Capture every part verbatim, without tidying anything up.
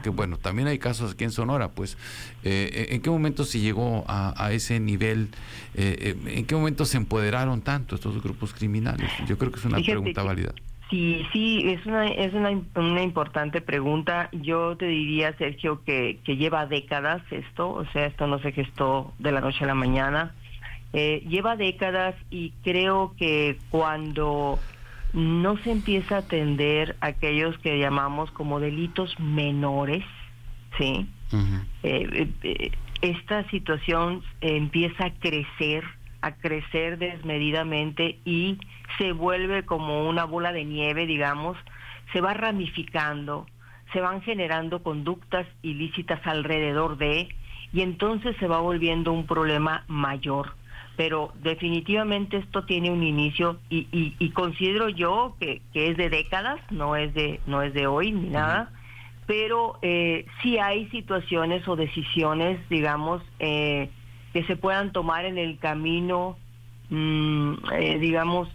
porque bueno, también hay casos aquí en Sonora, pues, eh, ¿en qué momento se llegó a, a ese nivel? Eh, ¿En qué momento se empoderaron tanto estos grupos criminales? Yo creo que es una Fíjate pregunta que, válida. Sí, sí, es una es una, una importante pregunta. Yo te diría, Sergio, que, que lleva décadas esto, o sea, esto no se gestó de la noche a la mañana. Eh, lleva décadas y creo que cuando no se empieza a atender aquellos que llamamos como delitos menores, ¿sí? Uh-huh. eh, eh, esta situación empieza a crecer, a crecer desmedidamente y se vuelve como una bola de nieve, digamos, se va ramificando, se van generando conductas ilícitas alrededor de, y entonces se va volviendo un problema mayor. Pero definitivamente esto tiene un inicio y, y, y considero yo que, que es de décadas, no es de no es de hoy ni nada, uh-huh. pero eh, sí hay situaciones o decisiones, digamos, eh, que se puedan tomar en el camino, mmm, eh, digamos,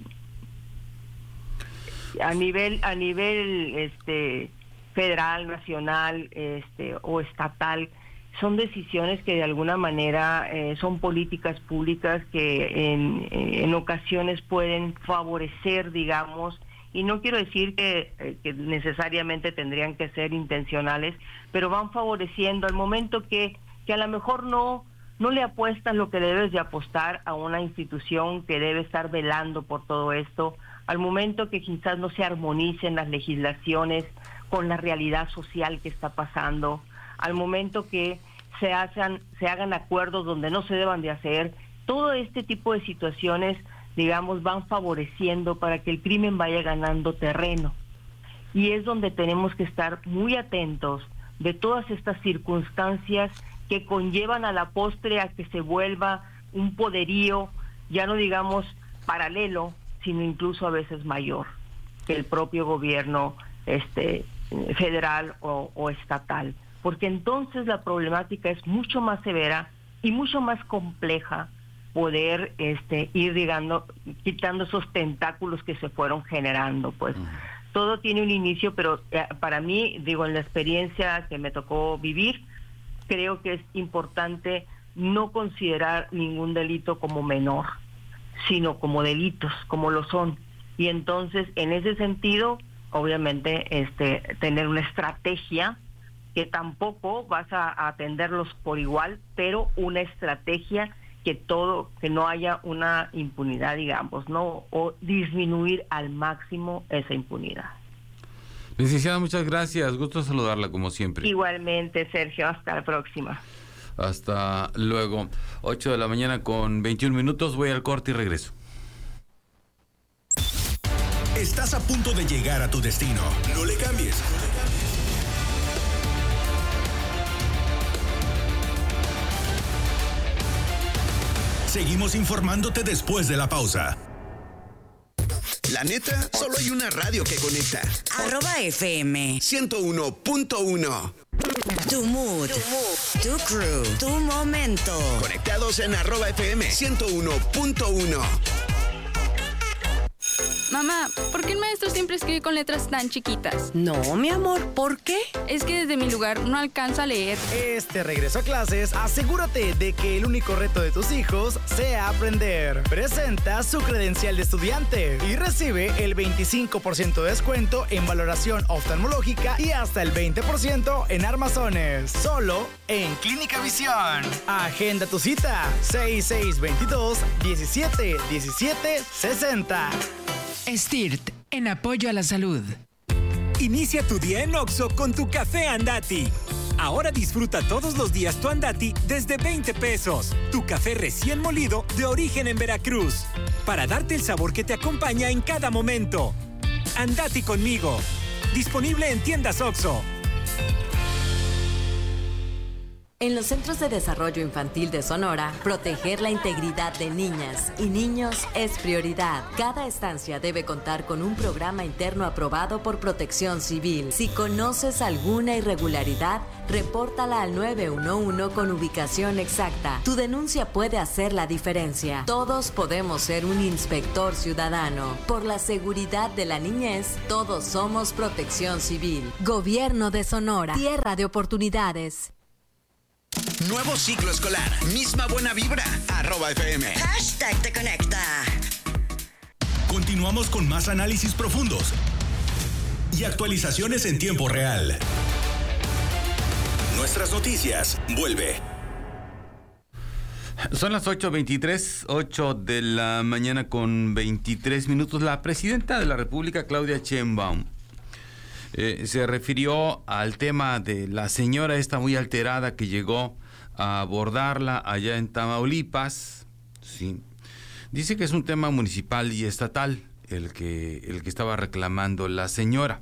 a nivel a nivel este federal, nacional, este o estatal. Son decisiones que de alguna manera eh, son políticas públicas que en, en ocasiones pueden favorecer, digamos, y no quiero decir que, eh, que necesariamente tendrían que ser intencionales, pero van favoreciendo al momento que, que a lo mejor no, no le apuestas lo que debes de apostar a una institución que debe estar velando por todo esto, al momento que quizás no se armonicen las legislaciones con la realidad social que está pasando, al momento que se hagan, se hagan acuerdos donde no se deban de hacer, todo este tipo de situaciones, digamos, van favoreciendo para que el crimen vaya ganando terreno. Y es donde tenemos que estar muy atentos de todas estas circunstancias que conllevan a la postre a que se vuelva un poderío, ya no digamos paralelo, sino incluso a veces mayor que el propio gobierno este federal o, o estatal. Porque entonces la problemática es mucho más severa y mucho más compleja poder este ir digando, quitando esos tentáculos que se fueron generando, pues. Uh-huh. Todo tiene un inicio, pero eh, para mí, digo, en la experiencia que me tocó vivir, creo que es importante no considerar ningún delito como menor, sino como delitos, como lo son. Y entonces, en ese sentido, obviamente, este tener una estrategia que tampoco vas a atenderlos por igual, pero una estrategia que todo, que no haya una impunidad, digamos, ¿no? O disminuir al máximo esa impunidad. Licenciada, muchas gracias. Gusto saludarla como siempre. Igualmente, Sergio. Hasta la próxima. Hasta luego. ocho de la mañana con veintiún minutos. Voy al corte y regreso. Estás a punto de llegar a tu destino. No le cambies. No le cambies. Seguimos informándote después de la pausa. La neta, solo hay una radio que conecta. Arroba F M ciento uno punto uno. Tu mood, tu, mood, tu crew, tu momento. Conectados en arroba F M ciento uno punto uno. Mamá, ¿por qué el maestro siempre escribe con letras tan chiquitas? No, mi amor, ¿por qué? Es que desde mi lugar no alcanza a leer. Este regreso a clases, asegúrate de que el único reto de tus hijos sea aprender. Presenta su credencial de estudiante y recibe el veinticinco por ciento de descuento en valoración oftalmológica y hasta el veinte por ciento en armazones. Solo en Clínica Visión. Agenda tu cita. seis seis veintidós diecisiete diecisiete sesenta. STIRT, en apoyo a la salud. Inicia tu día en Oxxo con tu café Andati. Ahora disfruta todos los días tu Andati desde veinte pesos. Tu café recién molido de origen en Veracruz. Para darte el sabor que te acompaña en cada momento. Andati conmigo. Disponible en tiendas Oxxo. En los Centros de Desarrollo Infantil de Sonora, proteger la integridad de niñas y niños es prioridad. Cada estancia debe contar con un programa interno aprobado por Protección Civil. Si conoces alguna irregularidad, repórtala al nueve uno uno con ubicación exacta. Tu denuncia puede hacer la diferencia. Todos podemos ser un inspector ciudadano. Por la seguridad de la niñez, todos somos Protección Civil. Gobierno de Sonora. Tierra de oportunidades. Nuevo ciclo escolar, misma buena vibra, arroba F M. Hashtag te conecta. Continuamos con más análisis profundos y actualizaciones en tiempo real. Nuestras noticias, vuelve. Son las ocho veintitrés, ocho de la mañana con veintitrés minutos. La presidenta de la República, Claudia Sheinbaum, eh, se refirió al tema de la señora esta muy alterada que llegó a abordarla allá en Tamaulipas. Sí. Dice que es un tema municipal y estatal el que, el que estaba reclamando la señora.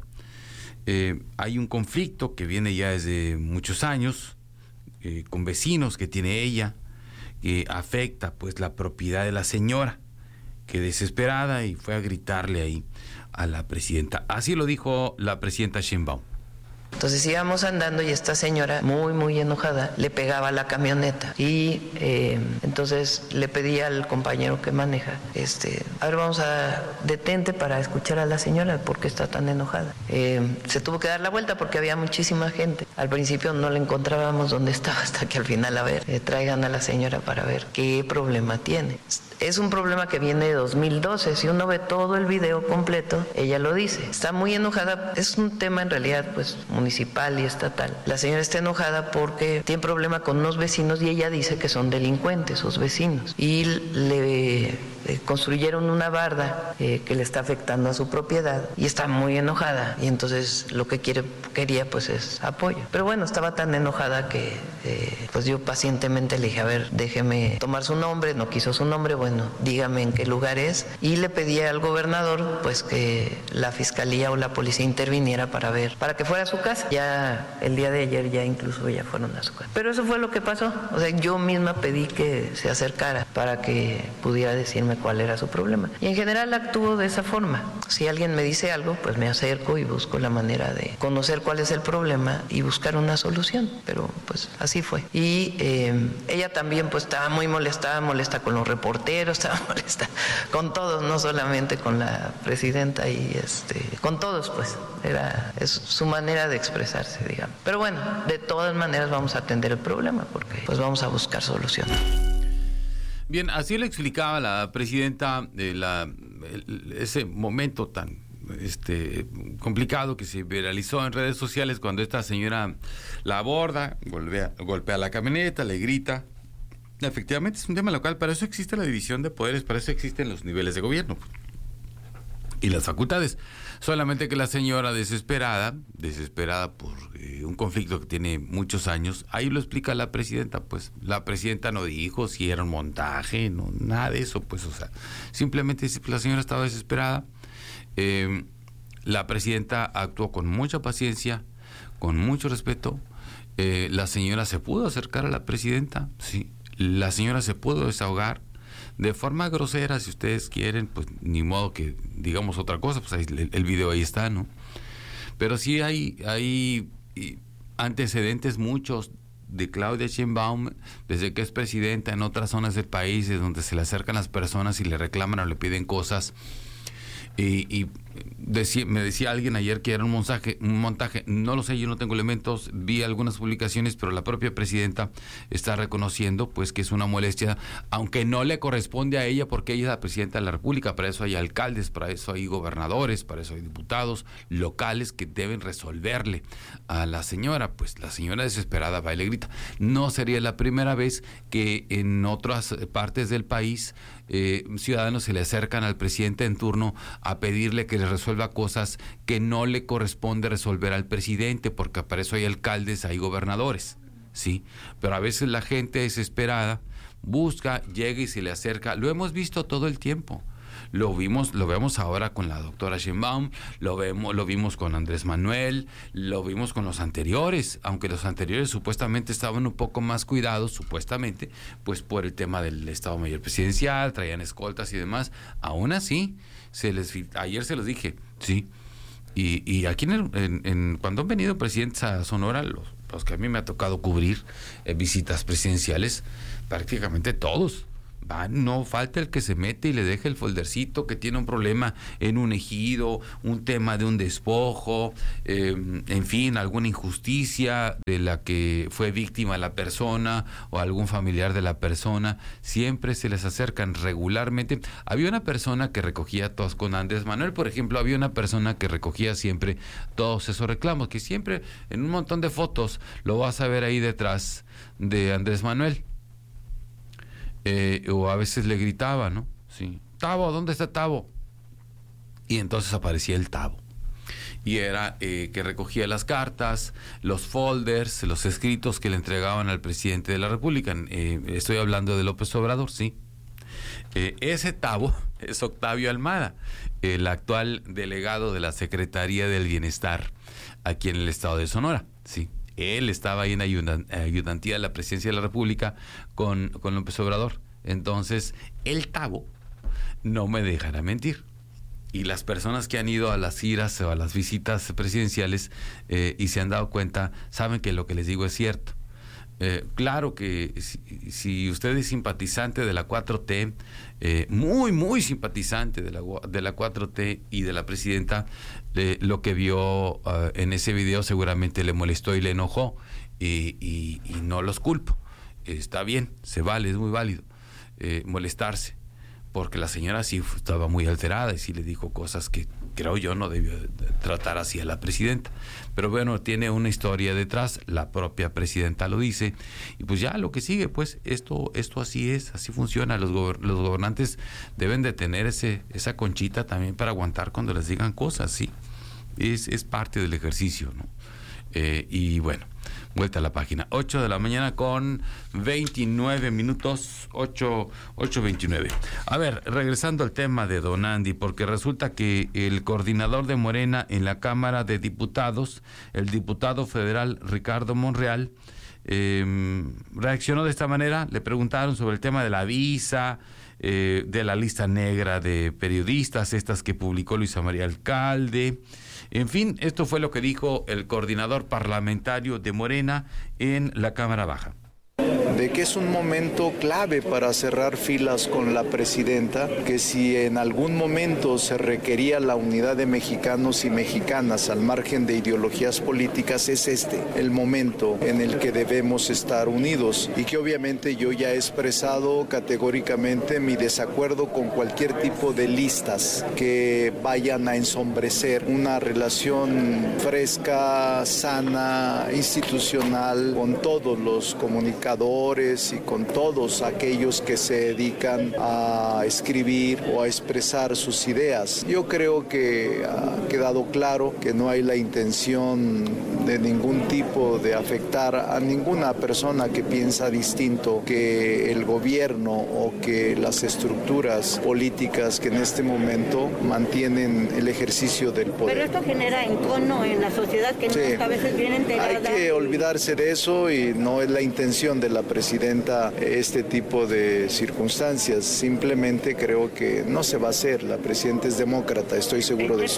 Eh, hay un conflicto que viene ya desde muchos años eh, con vecinos que tiene ella, que afecta pues la propiedad de la señora, que desesperada y fue a gritarle ahí a la presidenta. Así lo dijo la presidenta Sheinbaum. Entonces íbamos andando y esta señora, muy, muy enojada, le pegaba a la camioneta. Y eh, entonces le pedí al compañero que maneja, este, a ver, vamos a detente para escuchar a la señora porque está tan enojada. Eh, se tuvo que dar la vuelta porque había muchísima gente. Al principio no le encontrábamos dónde estaba hasta que al final, a ver, eh, traigan a la señora para ver qué problema tiene. Es un problema que viene de dos mil doce. Si uno ve todo el video completo, ella lo dice. Está muy enojada. Es un tema en realidad pues municipal y estatal. La señora está enojada porque tiene problema con unos vecinos y ella dice que son delincuentes sus vecinos. Y le eh, construyeron una barda eh, que le está afectando a su propiedad y está muy enojada. Y entonces lo que quiere, quería pues es apoyo. Pero bueno, estaba tan enojada que eh, pues yo pacientemente le dije, a ver, déjeme tomar su nombre. No quiso su nombre. Bueno, dígame en qué lugar es, y le pedí al gobernador pues que la fiscalía o la policía interviniera para ver, para que fuera a su casa. Ya el día de ayer ya incluso ya fueron a su casa. Pero eso fue lo que pasó. O sea, yo misma pedí que se acercara para que pudiera decirme cuál era su problema. Y en general actúo de esa forma. Si alguien me dice algo, pues me acerco y busco la manera de conocer cuál es el problema y buscar una solución. Pero pues así fue. Y eh, ella también pues estaba muy molestada, molesta con los reporteros, estaba molesta con todos, no solamente con la presidenta y este, con todos pues, era es su manera de expresarse, digamos. Pero bueno, de todas maneras vamos a atender el problema porque pues vamos a buscar soluciones. Bien, así le explicaba la presidenta de la el, ese momento tan este complicado que se viralizó en redes sociales cuando esta señora la aborda, golpea, golpea la camioneta, le grita. Efectivamente es un tema local, para eso existe la división de poderes, para eso existen los niveles de gobierno y las facultades. Solamente que la señora desesperada, desesperada por eh, un conflicto que tiene muchos años, ahí lo explica la presidenta, pues la presidenta no dijo si era un montaje, no, nada de eso, pues o sea, simplemente la señora estaba desesperada. Eh, la presidenta actuó con mucha paciencia, con mucho respeto. Eh, la señora se pudo acercar a la presidenta, sí. La señora se pudo desahogar de forma grosera, si ustedes quieren, pues ni modo que digamos otra cosa, pues ahí, el, el video ahí está, ¿no? Pero sí hay, hay antecedentes muchos de Claudia Sheinbaum, desde que es presidenta en otras zonas del país, donde se le acercan las personas y le reclaman o le piden cosas. Y, y decía, me decía alguien ayer que era un montaje, un montaje, no lo sé, yo no tengo elementos, vi algunas publicaciones, pero la propia presidenta está reconociendo pues que es una molestia, aunque no le corresponde a ella porque ella es la presidenta de la República. Para eso hay alcaldes, para eso hay gobernadores, para eso hay diputados locales que deben resolverle a la señora. Pues la señora desesperada va y le grita. No sería la primera vez que en otras partes del país eh, ciudadanos se le acercan al presidente en turno a pedirle que le resuelva cosas que no le corresponde resolver al presidente, porque para eso hay alcaldes, hay gobernadores, ¿sí? Pero a veces la gente desesperada busca, llega y se le acerca. Lo hemos visto todo el tiempo. Lo vimos, lo vemos ahora con la doctora Sheinbaum, lo vemos, lo vimos con Andrés Manuel, lo vimos con los anteriores, aunque los anteriores supuestamente estaban un poco más cuidados, supuestamente, pues por el tema del Estado Mayor Presidencial, traían escoltas y demás. Aún así, se les, ayer se los dije, sí. Y, y aquí en, en, en cuando han venido presidentes a Sonora, los, los que a mí me ha tocado cubrir eh, visitas presidenciales, prácticamente todos van, no falta el que se mete y le deja el foldercito que tiene un problema en un ejido, un tema de un despojo, eh, en fin, alguna injusticia de la que fue víctima la persona o algún familiar de la persona. Siempre se les acercan regularmente. Había una persona que recogía todos con Andrés Manuel, por ejemplo, había una persona que recogía siempre todos esos reclamos, que siempre en un montón de fotos lo vas a ver ahí detrás de Andrés Manuel. Eh, o a veces le gritaba, ¿no? Sí. Tabo, ¿dónde está Tabo? Y entonces aparecía el Tabo. Y era eh, que recogía las cartas, los folders, los escritos que le entregaban al presidente de la República. Eh, estoy hablando de López Obrador, sí. Eh, ese Tabo es Octavio Almada, el actual delegado de la Secretaría del Bienestar aquí en el estado de Sonora, sí. Él estaba ahí en ayudan, ayudantía de la Presidencia de la República con, con López Obrador. Entonces, el Tabo no me dejará mentir. Y las personas que han ido a las giras o a las visitas presidenciales eh, y se han dado cuenta, saben que lo que les digo es cierto. Eh, claro que si, si usted es simpatizante de la cuatro T, eh, muy, muy simpatizante de la, de la cuatro T y de la presidenta, eh, lo que vio uh, en ese video seguramente le molestó y le enojó, y, y, y no los culpo. Está bien, se vale, es muy válido eh, molestarse, porque la señora sí estaba muy alterada y sí le dijo cosas que creo yo no debió tratar así a la presidenta. Pero bueno, tiene una historia detrás, la propia presidenta lo dice, y pues ya lo que sigue, pues esto esto así es, así funciona. Los, gober- los gobernantes deben de tener ese esa conchita también para aguantar cuando les digan cosas, sí. Es, es parte del ejercicio, ¿no? Eh, y bueno, vuelta a la página. ocho de la mañana con veintinueve minutos, ocho veintinueve. A ver, regresando al tema de Don Andy, porque resulta que el coordinador de Morena en la Cámara de Diputados, el diputado federal Ricardo Monreal, eh, reaccionó de esta manera. Le preguntaron sobre el tema de la visa, eh, de la lista negra de periodistas, estas que publicó Luisa María Alcalde. En fin, esto fue lo que dijo el coordinador parlamentario de Morena en la Cámara Baja. De que es un momento clave para cerrar filas con la presidenta, que si en algún momento se requería la unidad de mexicanos y mexicanas al margen de ideologías políticas, es este el momento en el que debemos estar unidos, y que obviamente yo ya he expresado categóricamente mi desacuerdo con cualquier tipo de listas que vayan a ensombrecer una relación fresca, sana, institucional con todos los comunicadores y con todos aquellos que se dedican a escribir o a expresar sus ideas. Yo creo que ha quedado claro que no hay la intención de ningún tipo de afectar a ninguna persona que piensa distinto que el gobierno o que las estructuras políticas que en este momento mantienen el ejercicio del poder. Pero esto genera encono en la sociedad que sí. no a veces viene enterada. Hay que olvidarse de eso, y no es la intención de la presidenta este tipo de circunstancias. Simplemente creo que no se va a hacer. La presidenta es demócrata, estoy seguro de eso.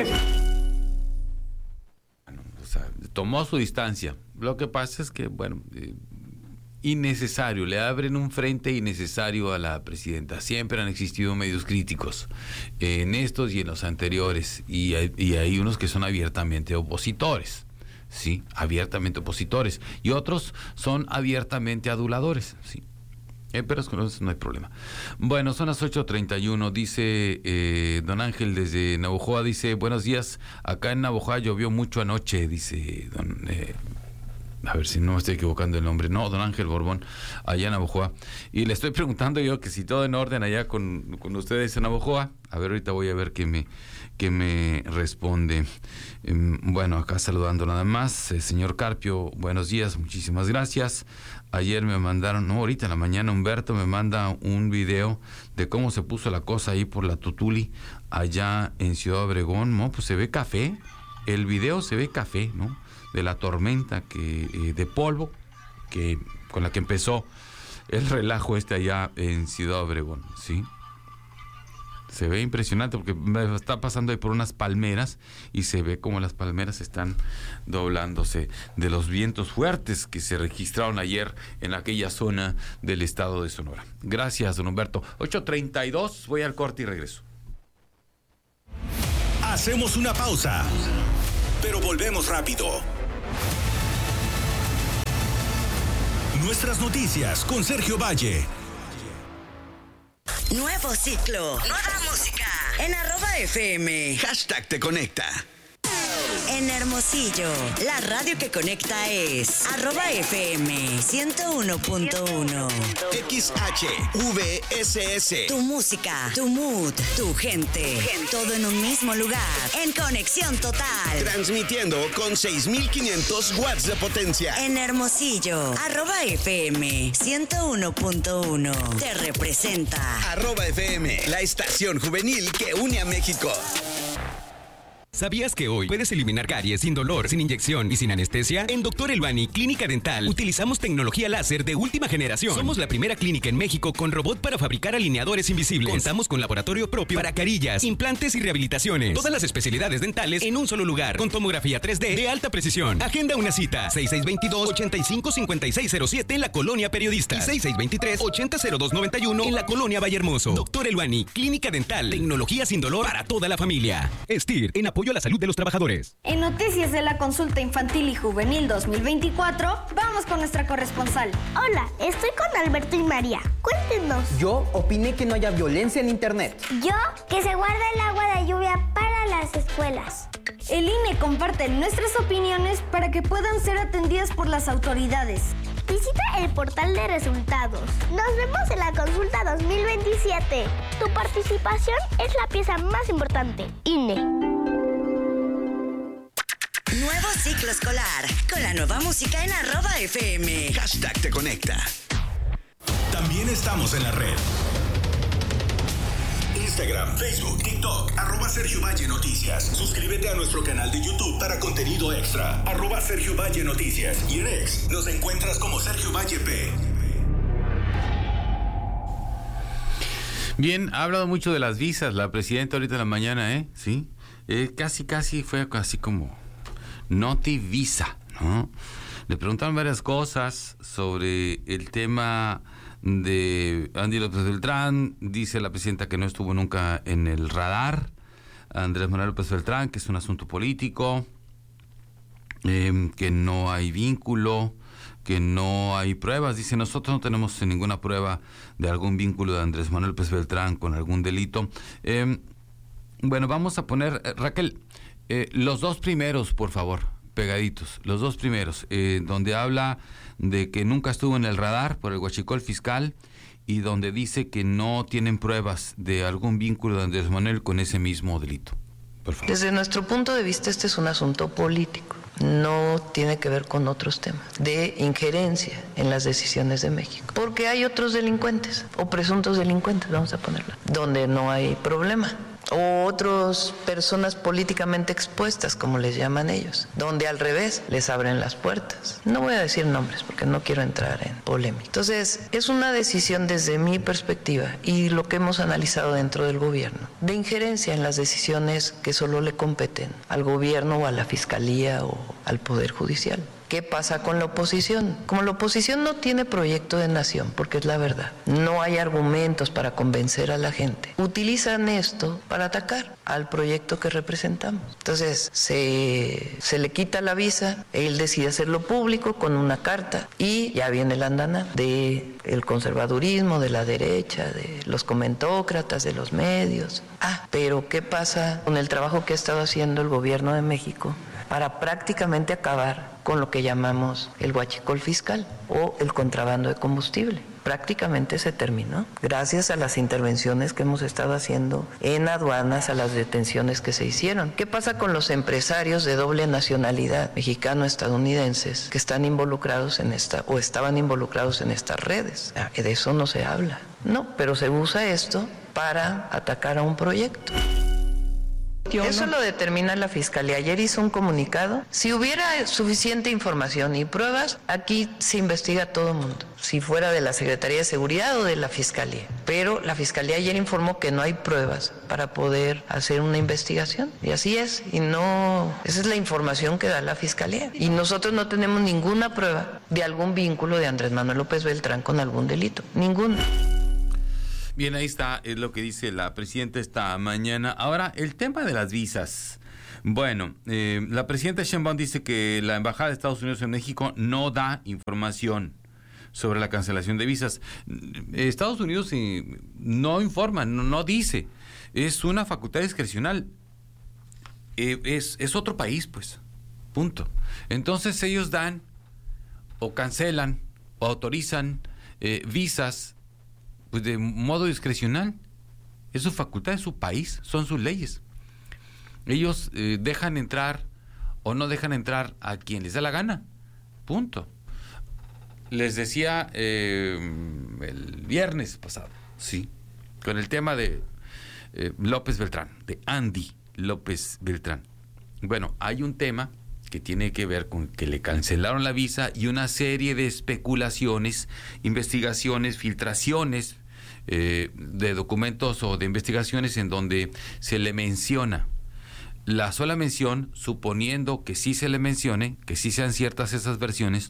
O sea, tomó su distancia. Lo que pasa es que, bueno, eh, innecesario, le abren un frente innecesario a la presidenta. Siempre han existido medios críticos eh, en estos y en los anteriores, y hay, y hay unos que son abiertamente opositores. Sí, abiertamente opositores, y otros son abiertamente aduladores, sí. Eh, pero con eso no hay problema. Bueno, son las ocho treinta y uno, dice eh, don Ángel desde Navojoa, dice, buenos días, acá en Navojoa llovió mucho anoche, dice don, eh, a ver si no me estoy equivocando el nombre, no, don Ángel Borbón, allá en Navojoa. Y le estoy preguntando yo que si todo en orden allá con, con ustedes en Navojoa. A ver, ahorita voy a ver qué me, qué me responde. Eh, bueno, acá saludando nada más. Eh, señor Carpio, buenos días, muchísimas gracias. Ayer me mandaron, no, ahorita en la mañana Humberto me manda un video de cómo se puso la cosa ahí por la Tutuli, allá en Ciudad Obregón. No, pues se ve café, el video se ve café, ¿no? De la tormenta que eh, de polvo que con la que empezó el relajo este allá en Ciudad Obregón, ¿sí? Se ve impresionante porque me está pasando ahí por unas palmeras y se ve como las palmeras están doblándose de los vientos fuertes que se registraron ayer en aquella zona del estado de Sonora. Gracias, don Humberto. ocho treinta y dos, voy al corte y regreso. Hacemos una pausa, pero volvemos rápido. Nuestras noticias con Sergio Valle. Nuevo ciclo, nueva música, en arroba F M. Hashtag te conecta. En Hermosillo, la radio que conecta es arroba F M ciento uno punto uno. X H V S S. Tu música, tu mood, tu gente, todo en un mismo lugar, en conexión total. Transmitiendo con seis mil quinientos watts de potencia. En Hermosillo, arroba F M ciento uno punto uno. Te representa. Arroba F M, la estación juvenil que une a México. ¿Sabías que hoy puedes eliminar caries sin dolor, sin inyección y sin anestesia? En Doctor Elbani Clínica Dental utilizamos tecnología láser de última generación. Somos la primera clínica en México con robot para fabricar alineadores invisibles. Contamos con laboratorio propio para carillas, implantes y rehabilitaciones. Todas las especialidades dentales en un solo lugar, con tomografía tres D de alta precisión. Agenda una cita, seis seis dos dos, ocho cinco cinco seis cero siete en la Colonia Periodista y seis seis dos tres, ocho cero cero dos nueve uno en la Colonia Vallehermoso. Doctor Elbani Clínica Dental, tecnología sin dolor para toda la familia. Estir, en apoyo a la salud de los trabajadores. En noticias de la consulta infantil y juvenil dos mil veinticuatro, vamos con nuestra corresponsal. Hola, estoy con Alberto y María. Cuéntenos. Yo opiné que no haya violencia en internet. Yo, que se guarda el agua de lluvia para las escuelas. El I N E comparte nuestras opiniones para que puedan ser atendidas por las autoridades. Visita el portal de resultados. Nos vemos en la consulta dos mil veintisiete. Tu participación es la pieza más importante. I N E. Nuevo ciclo escolar, con la nueva música en arroba F M. Hashtag te conecta. También estamos en la red. Instagram, Facebook, TikTok, arroba Sergio Valle Noticias. Suscríbete a nuestro canal de YouTube para contenido extra, arroba Sergio Valle Noticias. Y en X nos encuentras como Sergio Valle P. Bien, ha hablado mucho de las visas la presidenta ahorita en la mañana, ¿eh? Sí, eh, casi, casi fue así como noti visa, ¿no? Le preguntaron varias cosas sobre el tema de Andy López Beltrán. Dice la presidenta que no estuvo nunca en el radar. Andrés Manuel López Beltrán, que es un asunto político, eh, que no hay vínculo, que no hay pruebas. Dice, nosotros no tenemos ninguna prueba de algún vínculo de Andrés Manuel López Beltrán con algún delito. Eh, bueno, vamos a poner, eh, Raquel, eh, los dos primeros, por favor, pegaditos, los dos primeros, eh, donde habla de que nunca estuvo en el radar por el huachicol fiscal y donde dice que no tienen pruebas de algún vínculo de Andrés Manuel con ese mismo delito. Por favor. Desde nuestro punto de vista, este es un asunto político. No tiene que ver con otros temas de injerencia en las decisiones de México. Porque hay otros delincuentes, o presuntos delincuentes, vamos a ponerlo, donde no hay problema. O otras personas políticamente expuestas, como les llaman ellos, donde al revés les abren las puertas. No voy a decir nombres porque no quiero entrar en polémica. Entonces, es una decisión desde mi perspectiva y lo que hemos analizado dentro del gobierno, de injerencia en las decisiones que solo le competen al gobierno o a la fiscalía o al Poder Judicial. ¿Qué pasa con la oposición? Como la oposición no tiene proyecto de nación, porque es la verdad, no hay argumentos para convencer a la gente, utilizan esto para atacar al proyecto que representamos. Entonces, se, se le quita la visa, él decide hacerlo público con una carta y ya viene la andana de el conservadurismo, de la derecha, de los comentócratas, de los medios. Ah, pero ¿qué pasa con el trabajo que ha estado haciendo el gobierno de México para prácticamente acabar con lo que llamamos el huachicol fiscal o el contrabando de combustible. Prácticamente se terminó, gracias a las intervenciones que hemos estado haciendo en aduanas, a las detenciones que se hicieron. ¿Qué pasa con los empresarios de doble nacionalidad, mexicano-estadounidenses, que están involucrados en esta o estaban involucrados en estas redes? De eso no se habla. No, pero se usa esto para atacar a un proyecto. Eso lo determina la Fiscalía. Ayer hizo un comunicado. Si hubiera suficiente información y pruebas, aquí se investiga a todo el mundo. Si fuera de la Secretaría de Seguridad o de la Fiscalía. Pero la Fiscalía ayer informó que no hay pruebas para poder hacer una investigación. Y así es. Y no, esa es la información que da la Fiscalía. Y nosotros no tenemos ninguna prueba de algún vínculo de Andrés Manuel López Beltrán con algún delito. Ninguno. Bien, ahí está, es lo que dice la presidenta esta mañana. Ahora, el tema de las visas. Bueno, eh, la presidenta Sheinbaum dice que la Embajada de Estados Unidos en México no da información sobre la cancelación de visas. Estados Unidos eh, no informa, no, no dice. Es una facultad discrecional. Eh, es, es otro país, pues. Punto. Entonces ellos dan o cancelan o autorizan eh, visas pues de modo discrecional. Es su facultad, es su país, son sus leyes. Ellos eh, dejan entrar o no dejan entrar a quien les da la gana. Punto. Les decía eh, el viernes pasado, sí, con el tema de eh, López Beltrán, de Andy López Beltrán. Bueno, hay un tema que tiene que ver con que le cancelaron la visa y una serie de especulaciones, investigaciones, filtraciones eh, de documentos o de investigaciones en donde se le menciona. La sola mención, suponiendo que sí se le mencione, que sí sean ciertas esas versiones,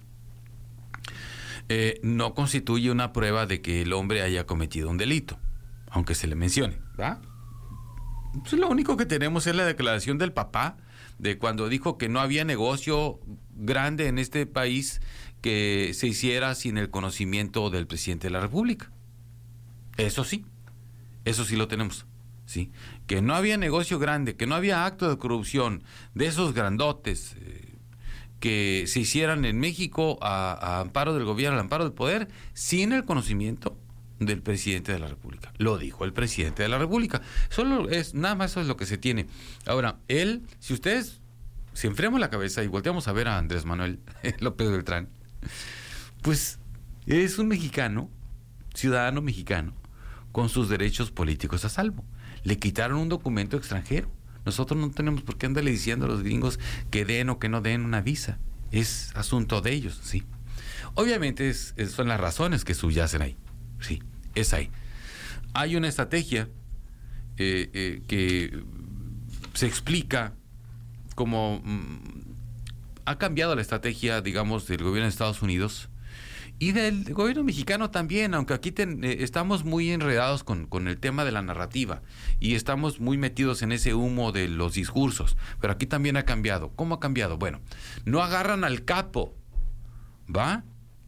eh, no constituye una prueba de que el hombre haya cometido un delito, aunque se le mencione, ¿va? Pues lo único que tenemos es la declaración del papá de cuando dijo que no había negocio grande en este país que se hiciera sin el conocimiento del presidente de la República. Eso sí, eso sí lo tenemos, sí, que no había negocio grande, que no había acto de corrupción de esos grandotes eh, que se hicieran en México a, a amparo del gobierno, al amparo del poder, sin el conocimiento del presidente de la República. Lo dijo el presidente de la República. Solo es, nada más eso es lo que se tiene. Ahora, él, si ustedes, si enfriamos la cabeza y volteamos a ver a Andrés Manuel López Beltrán, pues es un mexicano, ciudadano mexicano, con sus derechos políticos a salvo. Le quitaron un documento extranjero. Nosotros no tenemos por qué andarle diciendo a los gringos que den o que no den una visa. Es asunto de ellos, sí. Obviamente es, es, son las razones que subyacen ahí. Sí, es ahí. Hay una estrategia eh, eh, que se explica como mm, ha cambiado la estrategia, digamos, del gobierno de Estados Unidos y del gobierno mexicano también, aunque aquí ten, eh, estamos muy enredados con, con el tema de la narrativa y estamos muy metidos en ese humo de los discursos, pero aquí también ha cambiado. ¿Cómo ha cambiado? Bueno, no agarran al capo, ¿va?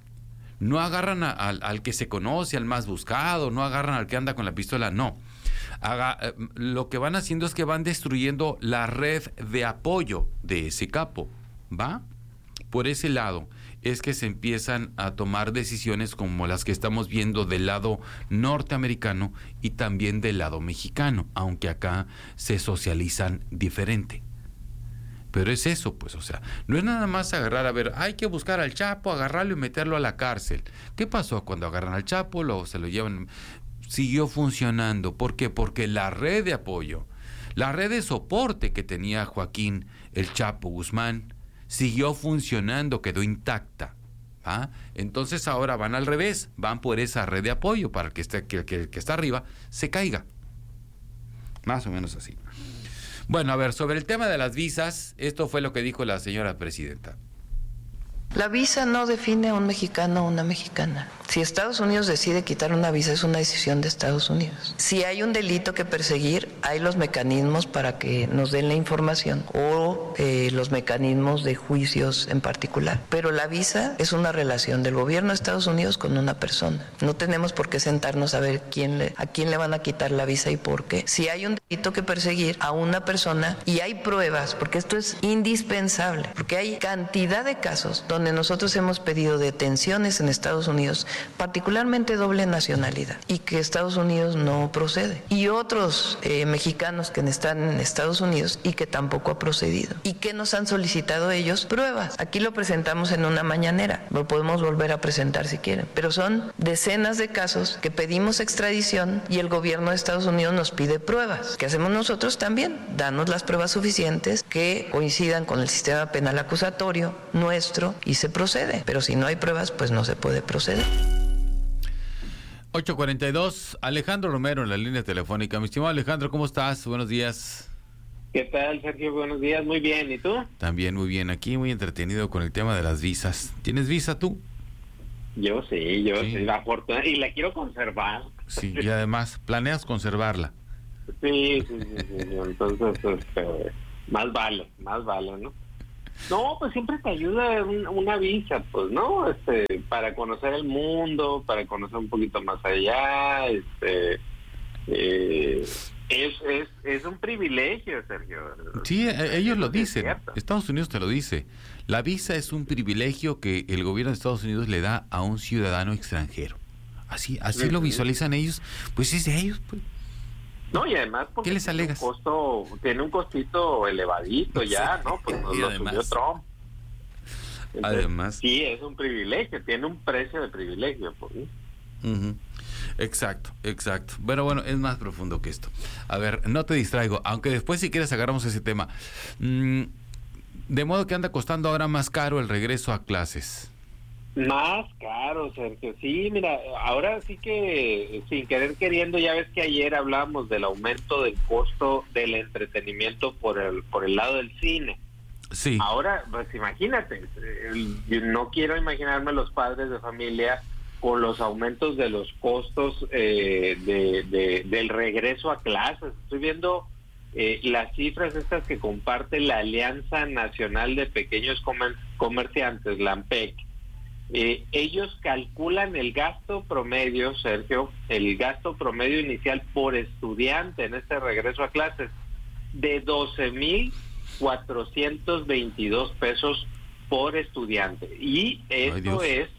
No agarran a, al, al que se conoce, al más buscado, no agarran al que anda con la pistola, no. Haga, eh, lo que van haciendo es que van destruyendo la red de apoyo de ese capo, ¿va? Por ese lado es que se empiezan a tomar decisiones como las que estamos viendo del lado norteamericano y también del lado mexicano, aunque acá se socializan diferente. Pero es eso, pues, o sea, no es nada más agarrar, a ver, hay que buscar al Chapo, agarrarlo y meterlo a la cárcel. ¿Qué pasó cuando agarran al Chapo? Lo, se lo llevan, siguió funcionando. ¿Por qué? Porque la red de apoyo, la red de soporte que tenía Joaquín el Chapo Guzmán, siguió funcionando, quedó intacta. ¿Ah? Entonces ahora van al revés, van por esa red de apoyo para que, esté, que, que, que está arriba se caiga. Más o menos así. Bueno, a ver, sobre el tema de las visas, esto fue lo que dijo la señora presidenta. La visa no define a un mexicano o una mexicana. Si Si Estados Unidos decide quitar una visa, es una decisión de Estados Unidos. Si hay un delito que perseguir, hay los mecanismos para que nos den la información o eh, los mecanismos de juicios en particular. Pero la visa es una relación del gobierno de Estados Unidos con una persona. No tenemos por qué sentarnos a ver quién le, a quién le van a quitar la visa y por qué. Si hay un delito que perseguir a una persona y hay pruebas, porque esto es indispensable, porque hay cantidad de casos donde nosotros hemos pedido detenciones en Estados Unidos, particularmente doble nacionalidad, y que Estados Unidos no procede. Y otros eh, mexicanos que están en Estados Unidos y que tampoco ha procedido. ¿Y que nos han solicitado ellos? Pruebas. Aquí lo presentamos en una mañanera, lo podemos volver a presentar si quieren, pero son decenas de casos que pedimos extradición y el gobierno de Estados Unidos nos pide pruebas. ¿Qué hacemos nosotros también? Danos las pruebas suficientes que coincidan con el sistema penal acusatorio nuestro y se procede. Pero si no hay pruebas, pues no se puede proceder. ocho cuarenta y dos, Alejandro Romero en la línea telefónica. Mi estimado Alejandro, ¿cómo estás? Buenos días. ¿Qué tal, Sergio? Buenos días, muy bien. ¿Y tú? También muy bien. Aquí muy entretenido con el tema de las visas. ¿Tienes visa tú? Yo sí, yo sí. sí, la fortuna, y la quiero conservar. Sí, y además, ¿planeas conservarla? Sí, sí, sí, sí. Entonces, este, más vale, más vale, ¿no? No, pues siempre te ayuda un, una visa, pues, ¿no? Este, para conocer el mundo, para conocer un poquito más allá, este, eh, es, es, es un privilegio, Sergio. Sí, ellos lo dicen. Estados Unidos te lo dice. La visa es un privilegio que el gobierno de Estados Unidos le da a un ciudadano extranjero. Así, así uh-huh. lo visualizan ellos. Pues es de ellos, pues. No, y además porque ¿qué les tiene alegas? un costo, tiene un costito elevadito ya, ¿no? Pues nos lo subió Trump. Entonces, además. Sí, es un privilegio, tiene un precio de privilegio, pues. Uh-huh. Exacto, exacto. Bueno, bueno, es más profundo que esto. A ver, no te distraigo, aunque después si quieres agarramos ese tema. Mm, de modo que anda costando ahora más caro el regreso a clases. Más caro, Sergio. Sí, mira, ahora sí que sin querer queriendo, ya ves que ayer hablábamos del aumento del costo del entretenimiento por el por el lado del cine. Sí. Ahora, pues imagínate, yo no quiero imaginarme los padres de familia con los aumentos de los costos eh, de, de del regreso a clases. Estoy viendo eh, las cifras estas que comparte la Alianza Nacional de Pequeños Comer- Comerciantes, la ANPEC. Eh, ellos calculan el gasto promedio, Sergio, el gasto promedio inicial por estudiante en este regreso a clases de doce mil cuatrocientos veintidós pesos por estudiante. Y esto es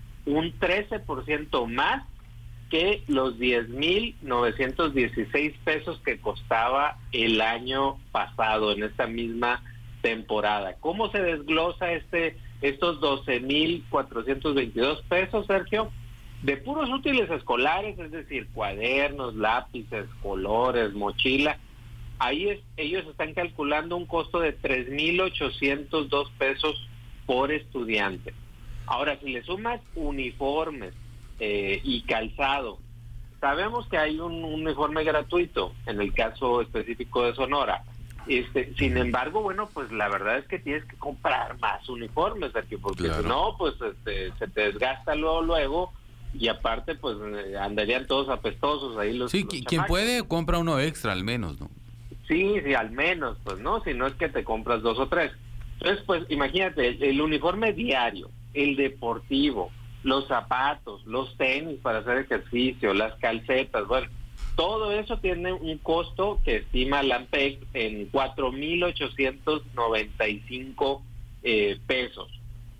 un trece por ciento más que los diez mil novecientos dieciséis pesos que costaba el año pasado en esta misma temporada. ¿Cómo se desglosa este estos doce mil cuatrocientos veintidós pesos, Sergio? De puros útiles escolares, es decir, cuadernos, lápices, colores, mochila. Ahí es, ellos están calculando un costo de tres mil ochocientos dos pesos por estudiante. Ahora, si le sumas uniformes eh, y calzado, sabemos que hay un, un uniforme gratuito en el caso específico de Sonora. Este, sin embargo, bueno, pues la verdad es que tienes que comprar más uniformes, Sergio, porque claro. si no, pues este, se te desgasta luego, luego, y aparte, pues andarían todos apestosos ahí los. Sí, los quien chamacos. Puede compra uno extra al menos, ¿no? Sí, sí, al menos, pues no, si no es que te compras dos o tres. Entonces, pues imagínate, el, el uniforme diario, el deportivo, los zapatos, los tenis para hacer ejercicio, las calcetas, bueno. Todo eso tiene un costo que estima la ANPEC en cuatro mil ochocientos noventa y cinco eh, pesos.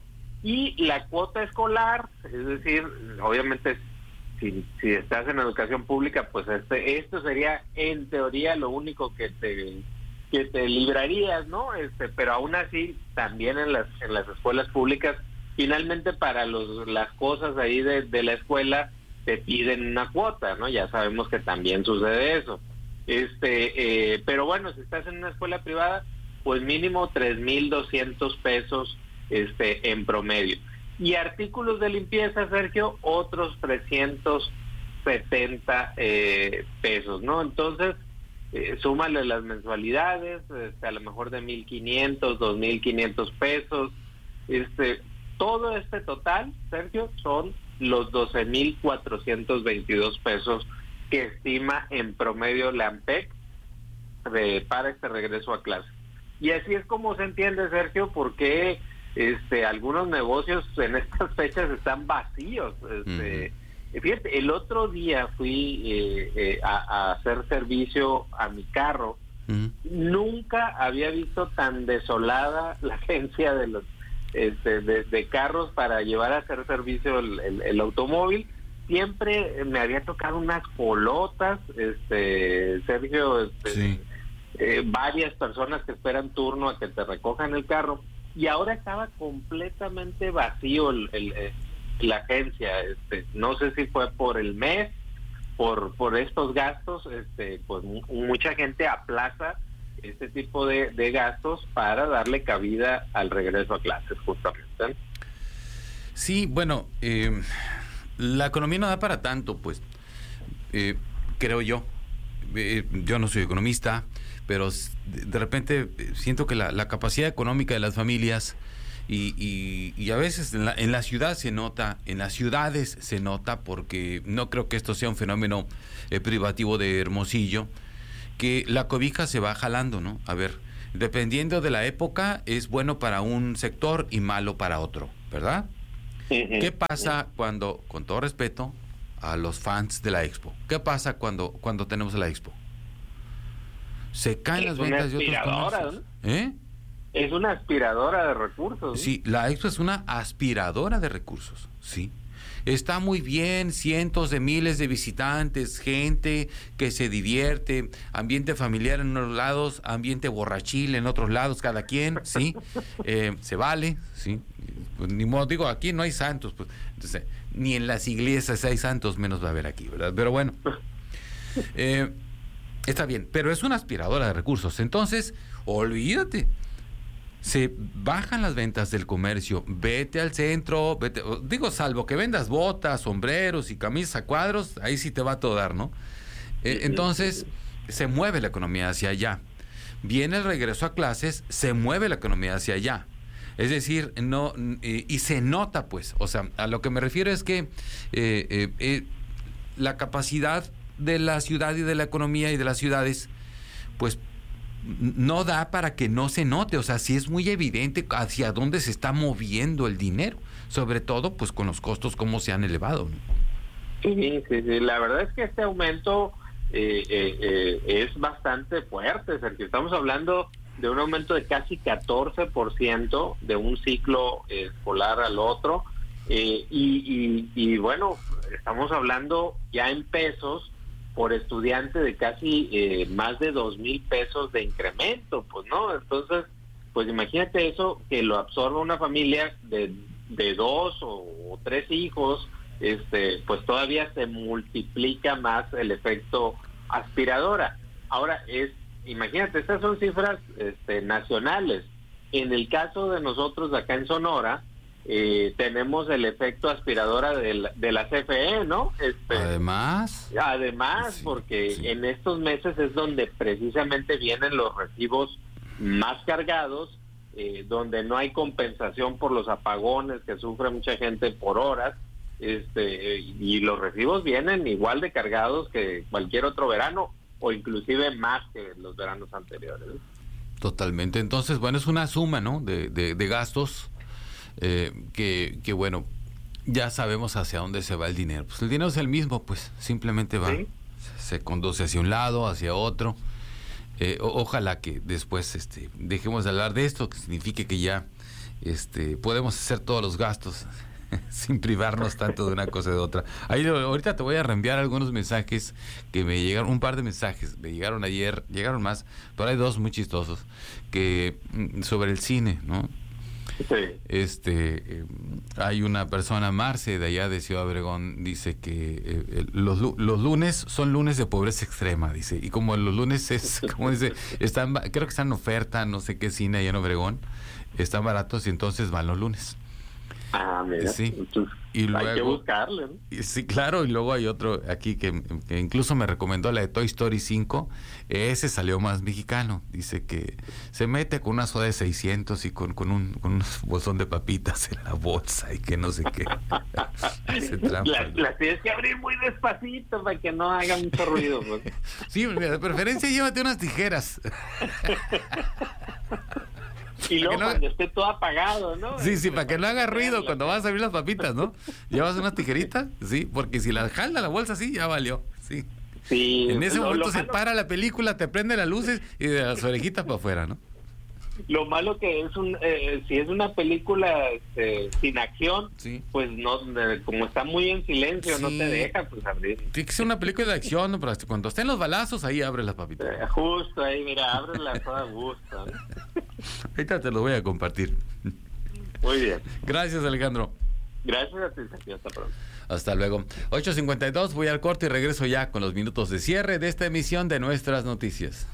Y la cuota escolar, es decir, obviamente si, si estás en educación pública, pues este esto sería en teoría lo único que te que te librarías, ¿no? Este, pero aún así también en las en las escuelas públicas, finalmente para los las cosas ahí de, de la escuela te piden una cuota, ¿no? Ya sabemos que también sucede eso. Este, eh, pero bueno, si estás en una escuela privada, pues mínimo tres mil doscientos pesos este, en promedio. Y artículos de limpieza, Sergio, otros trescientos setenta eh, pesos, ¿no? Entonces, eh, súmale las mensualidades, este, a lo mejor de mil quinientos, dos mil quinientos pesos. Este, todo este total, Sergio, son los doce mil cuatrocientos veintidós pesos que estima en promedio la ANPEC de, para este regreso a clase. Y así es como se entiende, Sergio, porque este, algunos negocios en estas fechas están vacíos. Este, uh-huh. Fíjate, el otro día fui eh, eh, a, a hacer servicio a mi carro. Uh-huh. Nunca había visto tan desolada la agencia de los este, de, de carros para llevar a hacer servicio el, el, el automóvil. Siempre me había tocado unas colotas, este, Sergio, este, sí. eh, varias personas que esperan turno a que te recojan el carro, y ahora estaba completamente vacío el, el, el, la agencia. Este, no sé si fue por el mes, por por estos gastos, este, pues mucha gente aplaza este tipo de, de gastos para darle cabida al regreso a clases, justamente. Sí, bueno, eh, la economía no da para tanto, pues, eh, creo yo. Eh, yo no soy economista, pero de repente siento que la, la capacidad económica de las familias y, y, y a veces en la, en la ciudad se nota, en las ciudades se nota, porque no creo que esto sea un fenómeno eh, privativo de Hermosillo, que la cobija se va jalando, ¿no? A ver, dependiendo de la época, es bueno para un sector y malo para otro, ¿verdad? Uh-huh. ¿Qué pasa cuando, con todo respeto a los fans de la Expo, qué pasa cuando, cuando tenemos la Expo? Se caen las ventas de otros comercios. ¿No? ¿Eh? Es una aspiradora de recursos. ¿No? Sí, la Expo es una aspiradora de recursos, sí. Está muy bien, cientos de miles de visitantes, gente que se divierte, ambiente familiar en unos lados, ambiente borrachil en otros lados, cada quien, ¿sí? Eh, se vale, ¿sí? Pues, ni modo, digo, aquí no hay santos, pues, entonces, ni en las iglesias hay santos, menos va a haber aquí, ¿verdad? Pero bueno, eh, está bien, pero es una aspiradora de recursos, entonces, olvídate. Se bajan las ventas del comercio, vete al centro, vete, digo, salvo que vendas botas, sombreros y camisas a cuadros, ahí sí te va a todo dar, ¿no? Eh, entonces, se mueve la economía hacia allá. Viene el regreso a clases, se mueve la economía hacia allá. Es decir, no eh, y se nota, pues, o sea, a lo que me refiero es que eh, eh, eh, la capacidad de la ciudad y de la economía y de las ciudades, pues, no da para que no se note. O sea, sí es muy evidente hacia dónde se está moviendo el dinero, sobre todo pues con los costos como se han elevado, ¿no? Sí, sí, sí. La verdad es que este aumento eh, eh, eh, es bastante fuerte, Sergio. Estamos hablando de un aumento de casi catorce por ciento de un ciclo escolar al otro, eh, y, y, y bueno, estamos hablando ya en pesos por estudiante de casi eh, más de dos mil pesos de incremento, pues, ¿no? Entonces, pues imagínate eso, que lo absorba una familia de, de dos o, o tres hijos, este, pues todavía se multiplica más el efecto aspiradora. Ahora, es, imagínate, estas son cifras este, nacionales. En el caso de nosotros acá en Sonora, Eh, tenemos el efecto aspiradora de la, de la C F E, ¿no? Este, además. Además, sí, porque sí. En estos meses es donde precisamente vienen los recibos más cargados, eh, donde no hay compensación por los apagones que sufre mucha gente por horas, este, y los recibos vienen igual de cargados que cualquier otro verano, o inclusive más que los veranos anteriores. Totalmente. Entonces, bueno, es una suma, ¿no? De, de, de gastos. Eh, que, que bueno, ya sabemos hacia dónde se va el dinero. Pues el dinero es el mismo, pues simplemente va, ¿sí? Se conduce hacia un lado, hacia otro. Eh, o, ojalá que después este, dejemos de hablar de esto, que signifique que ya este, podemos hacer todos los gastos sin privarnos tanto de una cosa o de otra. Ahí, ahorita te voy a reenviar algunos mensajes que me llegaron, un par de mensajes, me llegaron ayer, llegaron más, pero hay dos muy chistosos, que sobre el cine, ¿no? Sí. Este, eh, hay una persona, Marce, de allá de Ciudad Obregón, dice que eh, los, los lunes son lunes de pobreza extrema, dice, y como los lunes es, como dice, están, creo que están en oferta, no sé qué cine allá en Obregón, están baratos y entonces van los lunes. Ah, mira. Sí. Entonces, y luego, hay que buscarle, ¿no? Y, sí, claro, y luego hay otro aquí que, que incluso me recomendó, la de Toy Story cinco. Ese salió más mexicano. Dice que se mete con una soda de seiscientos y con, con, un, con un bolsón de papitas en la bolsa y que no sé qué. Las la tienes que abrir muy despacito para que no haga mucho ruido. Pues. Sí, de preferencia llévate unas tijeras. Y luego no, cuando esté todo apagado, ¿no? Sí, sí, para que no haga ruido cuando vas a abrir las papitas, ¿no? ¿Llevas unas tijeritas? Sí, porque si la jala la bolsa así, ya valió, sí. Sí. En ese lo, momento lo se malo... para la película, te prende las luces y de las orejitas para afuera, ¿no? Lo malo que es un, eh, si es una película este, sin acción, sí. pues no, eh, como está muy en silencio, sí. no te deja pues abrir. Tiene que ser una película de acción, ¿no? Pero cuando estén los balazos, ahí abre las papitas. Eh, justo ahí, mira, ábrela toda gusto. ¿no? Ahorita te lo voy a compartir. Muy bien. Gracias, Alejandro. Gracias a ti, Sergio. Hasta pronto. Hasta luego. ocho cincuenta y dos, voy al corte y regreso ya con los minutos de cierre de esta emisión de Nuestras Noticias.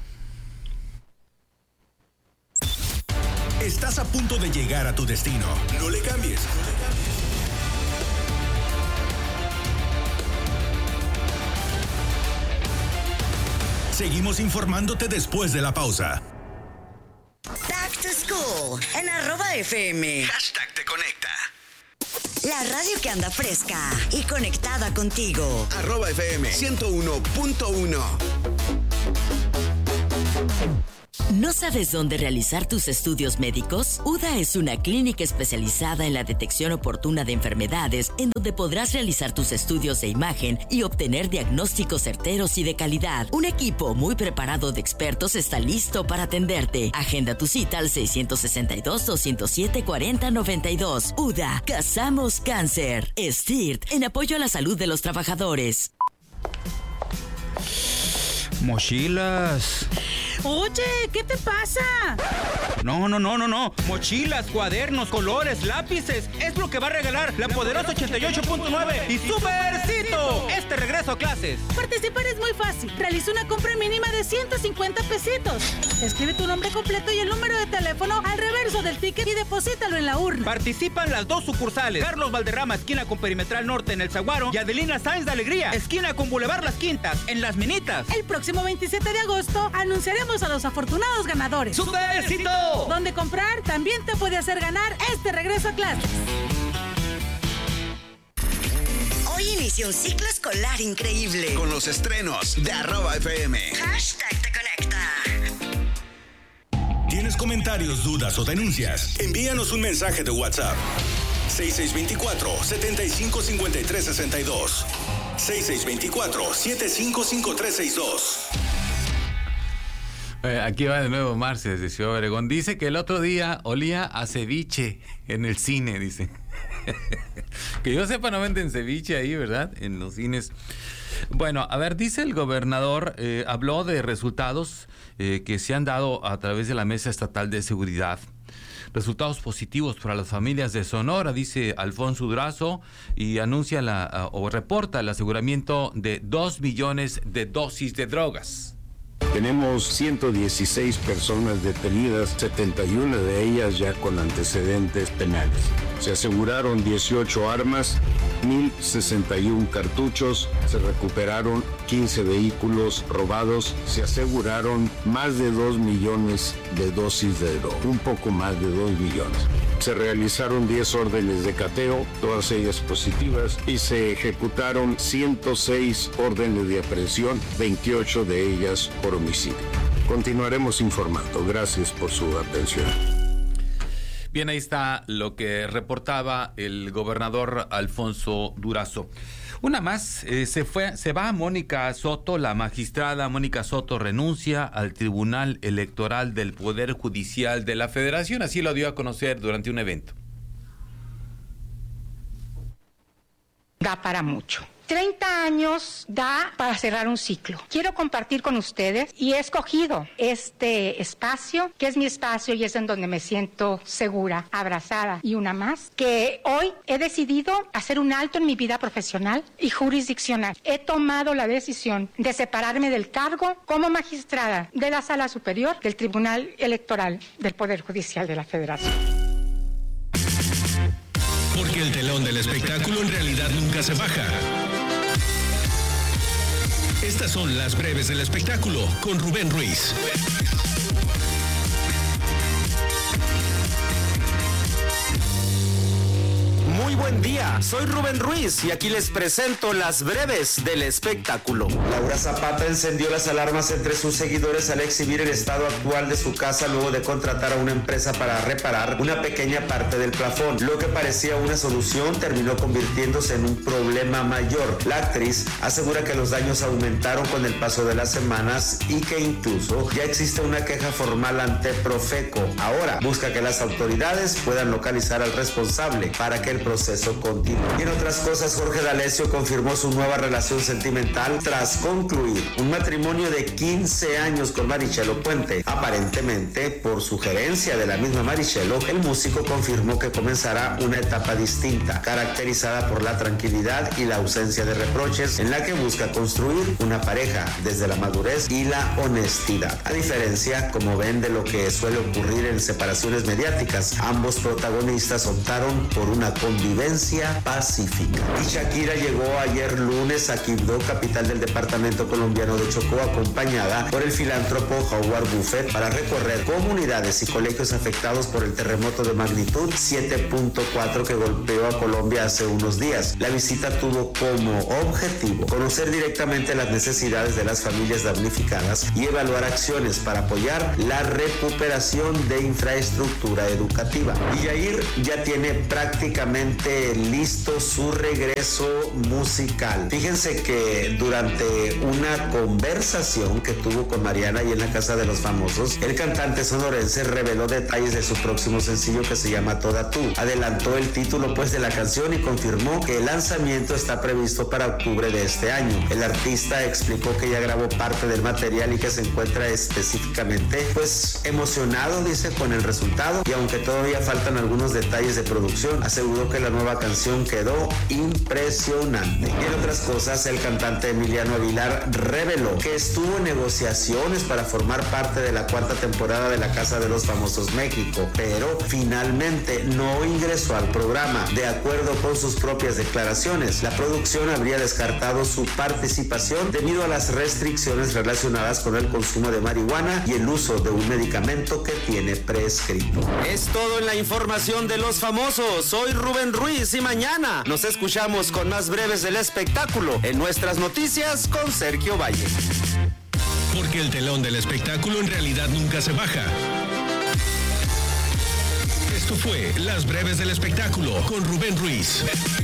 Estás a punto de llegar a tu destino. No le cambies. Seguimos informándote después de la pausa. Back to School en arroba F M. Hashtag te conecta. La radio que anda fresca y conectada contigo. Arroba F M ciento uno punto uno. ¿No sabes dónde realizar tus estudios médicos? U D A es una clínica especializada en la detección oportuna de enfermedades, en donde podrás realizar tus estudios de imagen y obtener diagnósticos certeros y de calidad. Un equipo muy preparado de expertos está listo para atenderte. Agenda tu cita al seiscientos sesenta y dos, doscientos siete, cuarenta, noventa y dos. U D A, cazamos cáncer. S T I R T, en apoyo a la salud de los trabajadores. Mochilas. Oye, ¿qué te pasa? No, no, no, no, no. Mochilas, cuadernos, colores, lápices. Es lo que va a regalar la poderosa ochenta y ocho punto nueve y Supercito. Este regreso a clases. Participar es muy fácil. Realiza una compra mínima de ciento cincuenta pesitos. Escribe tu nombre completo y el número de teléfono al reverso del ticket y deposítalo en la urna. Participan las dos sucursales. Carlos Valderrama, esquina con Perimetral Norte en El Zaguaro, y Adelina Sáenz de Alegría, esquina con Boulevard Las Quintas en Las Minitas. El próximo veintisiete de agosto anunciaremos a los afortunados ganadores. ¡Supercito! Donde comprar también te puede hacer ganar este regreso a clases. Hoy inicia un ciclo escolar increíble. Con los estrenos de arroba F M. Hashtag te conecta. ¿Tienes comentarios, dudas o denuncias? Envíanos un mensaje de WhatsApp. seis seis dos cuatro, siete cinco cinco tres seis dos. seis seis dos cuatro, siete cinco cinco tres seis dos. Eh, aquí va de nuevo Marce desde Ciudad Obregón. Dice que el otro día olía a ceviche en el cine, dice. Que yo sepa, no venden ceviche ahí, ¿verdad? En los cines. Bueno, a ver, dice el gobernador, eh, habló de resultados eh, que se han dado a través de la Mesa Estatal de Seguridad. Resultados positivos para las familias de Sonora, dice Alfonso Durazo, y anuncia la, o reporta el aseguramiento de dos millones de dosis de drogas. Tenemos ciento dieciséis personas detenidas, setenta y una de ellas ya con antecedentes penales. Se aseguraron dieciocho armas, mil sesenta y uno cartuchos, se recuperaron quince vehículos robados, se aseguraron más de dos millones de dosis de droga, un poco más de dos millones. Se realizaron diez órdenes de cateo, todas ellas positivas, y se ejecutaron ciento seis órdenes de aprehensión, veintiocho de ellas por homicidio. Continuaremos informando. Gracias por su atención. Bien, ahí está lo que reportaba el gobernador Alfonso Durazo. Una más, eh, se fue, se va Mónica Soto, la magistrada Mónica Soto renuncia al Tribunal Electoral del Poder Judicial de la Federación, así lo dio a conocer durante un evento. Da para mucho. treinta años da para cerrar un ciclo. Quiero compartir con ustedes y he escogido este espacio, que es mi espacio y es en donde me siento segura, abrazada y una más, que hoy he decidido hacer un alto en mi vida profesional y jurisdiccional. He tomado la decisión de separarme del cargo como magistrada de la Sala Superior del Tribunal Electoral del Poder Judicial de la Federación. telón del espectáculo en realidad nunca se baja. Estas son las breves del espectáculo con Rubén Ruiz. Muy buen día, soy Rubén Ruiz y aquí les presento las breves del espectáculo. Laura Zapata encendió las alarmas entre sus seguidores al exhibir el estado actual de su casa luego de contratar a una empresa para reparar una pequeña parte del plafón. Lo que parecía una solución terminó convirtiéndose en un problema mayor. La actriz asegura que los daños aumentaron con el paso de las semanas y que incluso ya existe una queja formal ante Profeco. Ahora busca que las autoridades puedan localizar al responsable para que el proceso continúe. Y en otras cosas, Jorge D'Alessio confirmó su nueva relación sentimental tras concluir un matrimonio de quince años con Marichelo Puente. Aparentemente, por sugerencia de la misma Marichelo, el músico confirmó que comenzará una etapa distinta, caracterizada por la tranquilidad y la ausencia de reproches, en la que busca construir una pareja desde la madurez y la honestidad. A diferencia, como ven, de lo que suele ocurrir en separaciones mediáticas, ambos protagonistas optaron por una convivencia pacífica. Y Shakira llegó ayer lunes a Quibdó, capital del departamento colombiano de Chocó, acompañada por el filántropo Howard Buffett para recorrer comunidades y colegios afectados por el terremoto de magnitud siete punto cuatro que golpeó a Colombia hace unos días. La visita tuvo como objetivo conocer directamente las necesidades de las familias damnificadas y evaluar acciones para apoyar la recuperación de infraestructura educativa. Y Yair ya tiene prácticamente listo su regreso musical. Fíjense que durante una conversación que tuvo con Mariana y en la Casa de los Famosos, el cantante sonorense reveló detalles de su próximo sencillo que se llama Toda Tú. Adelantó el título pues de la canción y confirmó que el lanzamiento está previsto para octubre de este año. El artista explicó que ya grabó parte del material y que se encuentra específicamente pues emocionado, dice, con el resultado, y aunque todavía faltan algunos detalles de producción, aseguró que la nueva canción quedó impresionante. Y en otras cosas, el cantante Emiliano Aguilar reveló que estuvo en negociaciones para formar parte de la cuarta temporada de La Casa de los Famosos México, pero finalmente no ingresó al programa. De acuerdo con sus propias declaraciones, la producción habría descartado su participación debido a las restricciones relacionadas con el consumo de marihuana y el uso de un medicamento que tiene prescrito. Es todo en la información de los famosos. Soy Rubén Ruiz y mañana nos escuchamos con más breves del espectáculo en nuestras noticias con Sergio Valle. Porque el telón del espectáculo en realidad nunca se baja. Esto fue Las Breves del Espectáculo con Rubén Ruiz.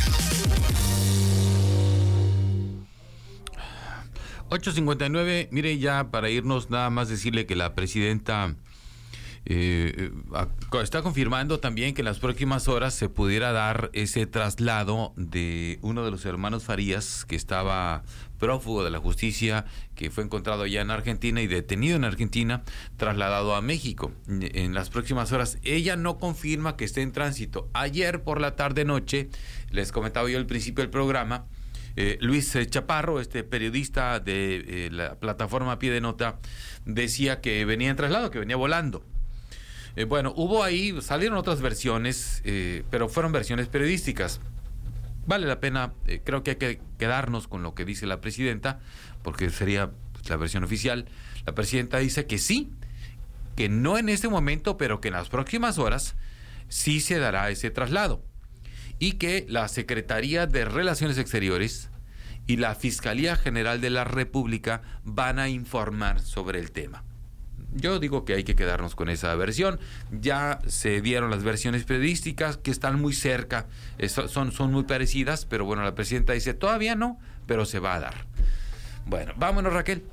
ocho cincuenta y nueve, mire, ya para irnos nada más decirle que la presidenta eh, está confirmando también que en las próximas horas se pudiera dar ese traslado de uno de los hermanos Farías que estaba prófugo de la justicia, que fue encontrado ya en Argentina y detenido en Argentina, trasladado a México en las próximas horas. Ella no confirma que esté en tránsito. Ayer por la tarde-noche, les comentaba yo al principio del programa, Eh, Luis Chaparro, este periodista de eh, la plataforma Pie de Nota, decía que venía en traslado, que venía volando. Eh, bueno, hubo ahí, salieron otras versiones, eh, pero fueron versiones periodísticas. Vale la pena, eh, creo que hay que quedarnos con lo que dice la presidenta, porque sería pues, la versión oficial. La presidenta dice que sí, que no en este momento, pero que en las próximas horas sí se dará ese traslado. Y que la Secretaría de Relaciones Exteriores y la Fiscalía General de la República van a informar sobre el tema. Yo digo que hay que quedarnos con esa versión. Ya se dieron las versiones periodísticas que están muy cerca, son, son muy parecidas, pero bueno, la presidenta dice todavía no, pero se va a dar. Bueno, vámonos, Raquel.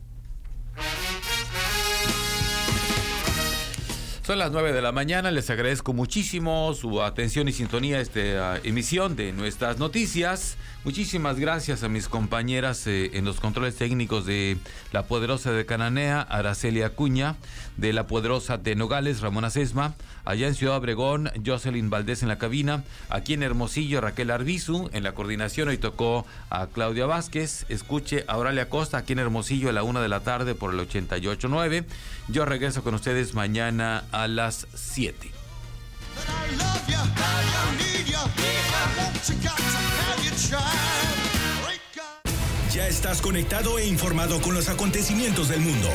Son las nueve de la mañana, les agradezco muchísimo su atención y sintonía a esta emisión de nuestras noticias. Muchísimas gracias a mis compañeras eh, en los controles técnicos de La Poderosa de Cananea, Araceli Acuña, de La Poderosa de Nogales, Ramona Sesma, allá en Ciudad Obregón, Jocelyn Valdés en la cabina, aquí en Hermosillo, Raquel Arbizu, en la coordinación hoy tocó a Claudia Vázquez. Escuche a Auralia Costa aquí en Hermosillo a la una de la tarde por el ochenta y ocho punto nueve. Yo regreso con ustedes mañana a las siete. Ya estás conectado e informado con los acontecimientos del mundo.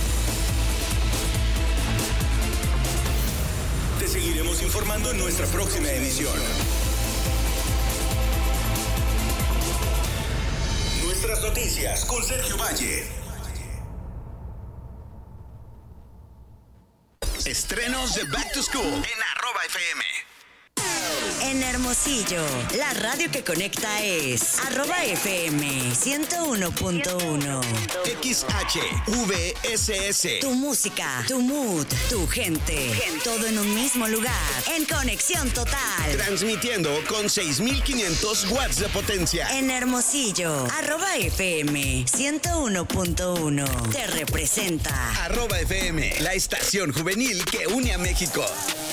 Te seguiremos informando en nuestra próxima edición. Nuestras noticias con Sergio Valle. Estrenos de Back to School en arroba F M. En Hermosillo, la radio que conecta es arroba F M ciento uno punto uno. X H V S S. Tu música, tu mood, tu gente, todo en un mismo lugar, en conexión total. Transmitiendo con seis mil quinientos watts de potencia. En Hermosillo, arroba F M ciento uno punto uno. Te representa. Arroba F M, la estación juvenil que une a México.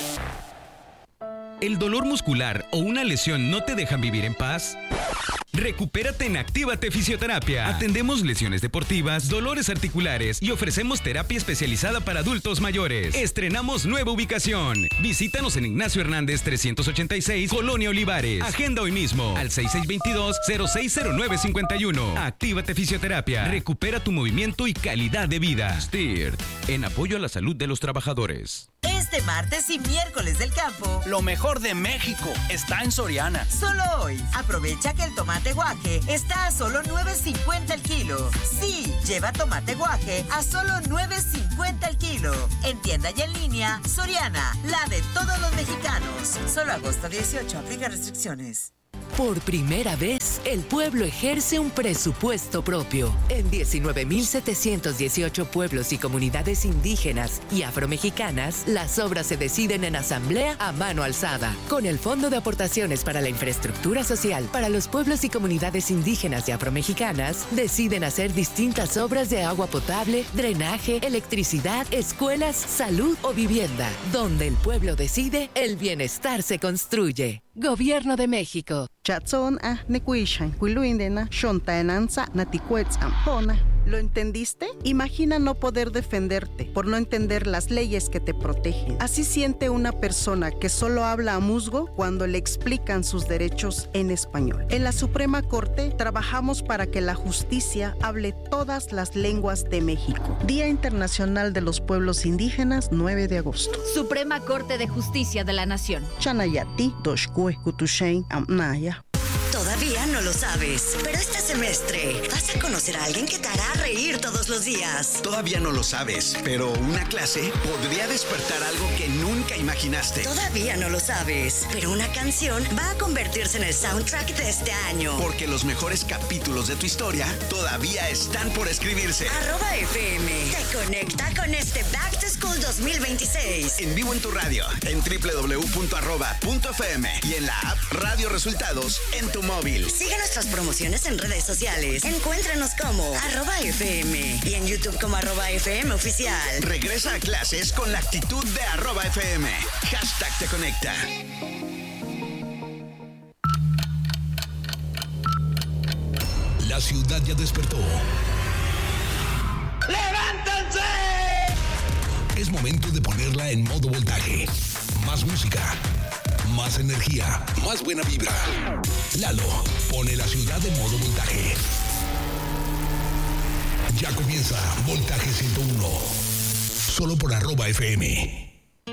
¿El dolor muscular o una lesión no te dejan vivir en paz? Recupérate en Actívate Fisioterapia. Atendemos lesiones deportivas, dolores articulares y ofrecemos terapia especializada para adultos mayores. Estrenamos nueva ubicación. Visítanos en Ignacio Hernández trescientos ochenta y seis, Colonia Olivares. Agenda hoy mismo al seis seis dos dos, cero seis cero nueve cinco uno. Actívate Fisioterapia. Recupera tu movimiento y calidad de vida. S T I R T, en apoyo a la salud de los trabajadores. Este martes y miércoles del campo, lo mejor de México está en Soriana. Solo hoy, aprovecha que el tomate guaje está a solo nueve cincuenta el kilo. Sí, lleva tomate guaje a solo nueve cincuenta el kilo. En tienda y en línea, Soriana, la de todos los mexicanos. Solo agosto dieciocho, aplica restricciones. Por primera vez, el pueblo ejerce un presupuesto propio. En diecinueve mil setecientos dieciocho pueblos y comunidades indígenas y afromexicanas, las obras se deciden en asamblea a mano alzada. Con el Fondo de Aportaciones para la Infraestructura Social para los pueblos y comunidades indígenas y afromexicanas, deciden hacer distintas obras de agua potable, drenaje, electricidad, escuelas, salud o vivienda. Donde el pueblo decide, el bienestar se construye. Gobierno de México. ¿Lo entendiste? Imagina no poder defenderte por no entender las leyes que te protegen. Así siente una persona que solo habla a musgo cuando le explican sus derechos en español. En la Suprema Corte trabajamos para que la justicia hable todas las lenguas de México. Día Internacional de los Pueblos Indígenas, nueve de agosto. Suprema Corte de Justicia de la Nación. Chanayati, Doshkue, Kutushein, Amnaya. Todavía no lo sabes, pero este semestre vas a conocer a alguien que te hará reír todos los días. Todavía no lo sabes, pero una clase podría despertar algo que nunca imaginaste. Todavía no lo sabes, pero una canción va a convertirse en el soundtrack de este año. Porque los mejores capítulos de tu historia todavía están por escribirse. Arroba F M te conecta con este Back to School dos mil veintiséis. En vivo en tu radio, en doble u doble u doble u punto arroba punto f m y en la app Radio Resultados en tu móvil. Sigue nuestras promociones en redes sociales. Encuéntranos como arroba F M y en YouTube como arroba F M oficial. Regresa a clases con la actitud de arroba F M. Hashtag te conecta. La ciudad ya despertó. ¡Levántense! Es momento de ponerla en modo voltaje. Más música, más energía, más buena vibra. Lalo pone la ciudad en modo voltaje. Ya comienza Voltaje ciento uno. Solo por arroba F M.